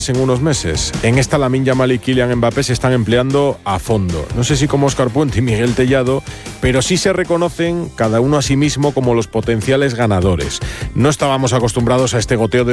en unos meses. En esta Lamine Yamal y Kylian Mbappé se están empleando a fondo. No sé si como Óscar Puente y Miguel Tellado, pero sí se reconocen cada uno a sí mismo como los potenciales ganadores. No estábamos acostumbrados a este goteo de